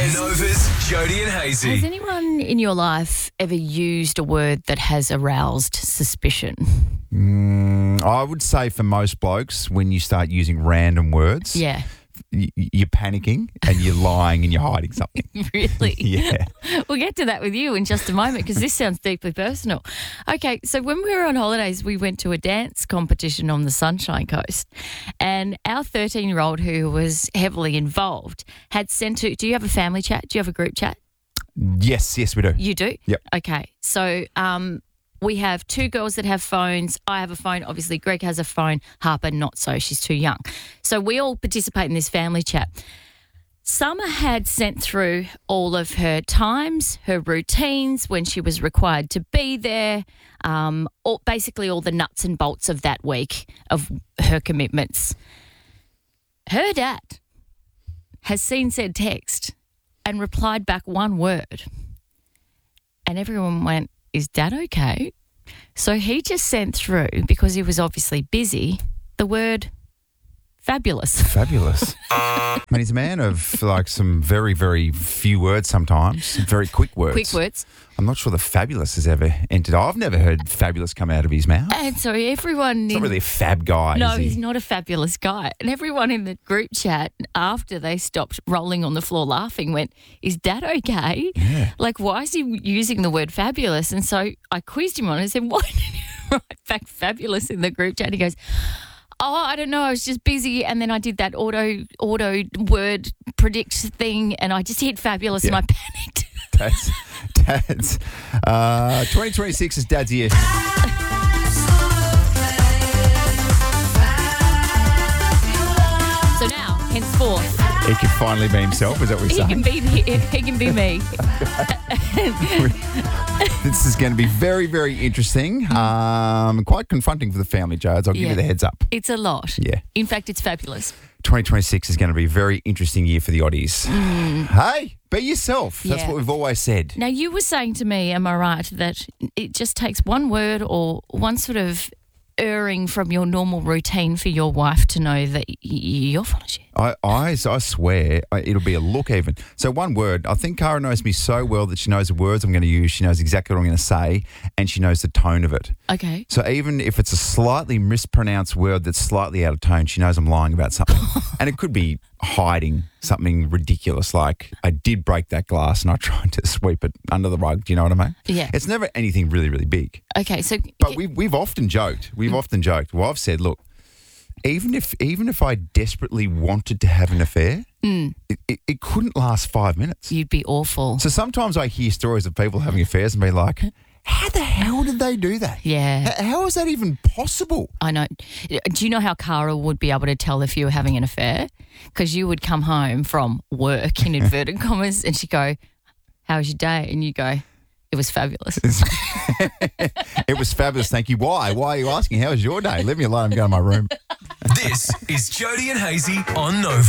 Nova's Jody and Hazy. Has anyone in your life ever used a word that has aroused suspicion? I would say for most blokes, when you start using random words, Yeah. you're panicking and you're lying and you're hiding something. Really? Yeah. We'll get to that with you in just a moment because this sounds deeply personal. Okay, so when we were on holidays, we went to a dance competition on the Sunshine Coast, and our 13-year-old, who was heavily involved, had sent to. Do you have a family chat? Do you have a group chat? Yes, we do. You do? Yep. Okay, so we have two girls that have phones. I have a phone. Obviously, Greg has a phone. Harper, not so. She's too young. So we all participate in this family chat. Summer had sent through all of her times, her routines, when she was required to be there, basically all the nuts and bolts of that week of her commitments. Her dad has seen said text and replied back one word. And everyone went, "Is Dad okay?" So he just sent through, because he was obviously busy, the word fabulous. Fabulous. I mean, he's a man of like some very, very few words sometimes, some very quick words. Quick words. I'm not sure the fabulous has ever entered. I've never heard fabulous come out of his mouth. And so everyone... He's not really a fab guy, No, is he? he's not a fabulous guy. And everyone in the group chat, after they stopped rolling on the floor laughing, went, "Is Dad okay?" Yeah. Like, why is he using the word fabulous? And so I quizzed him on it and said, "Why did you write back fabulous in the group chat?" He goes, "Oh, I don't know. I was just busy, and then I did that auto word predict thing, and I just hit fabulous, and I panicked." Dad's. 2026 is Dad's year. So now, henceforth, He can finally be himself. Is that what he you're can saying? be me. This is going to be very, very interesting. Quite confronting for the family, Jodes. I'll give you the heads up. It's a lot. Yeah. In fact, it's fabulous. 2026 is going to be a very interesting year for the Oddies. Hey, be yourself. That's Yeah. what we've always said. Now, you were saying to me, am I right, that it just takes one word or one sort of erring from your normal routine for your wife to know that you're full of shit? I swear it'll be a look even. So one word, I think Cara knows me so well that she knows the words I'm going to use. She knows exactly what I'm going to say, and she knows the tone of it. Okay. So even if it's a slightly mispronounced word that's slightly out of tone, she knows I'm lying about something. And it could be hiding something ridiculous, like I did break that glass and I tried to sweep it under the rug. Do you know what I mean? Yeah. It's never anything really, really big. Okay, so... But we've often joked. Well, I've said, look, even if I desperately wanted to have an affair, it couldn't last 5 minutes. You'd be awful. So sometimes I hear stories of people having affairs and be like, how the hell did they do that? Yeah. How is that even possible? I know. Do you know how Cara would be able to tell if you were having an affair? Because you would come home from work, in inverted commas, and she'd go, "How was your day?" And you go, "It was fabulous." It was fabulous, thank you. Why? Why are you asking? How was your day? Leave me alone. I'm going to my room. This is Jody and Hazy on Nova.